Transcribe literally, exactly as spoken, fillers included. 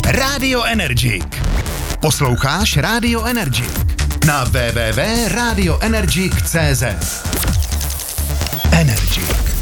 Radio Energic. Posloucháš Radio Energic na w w w tečka radio energic tečka c z. Energic.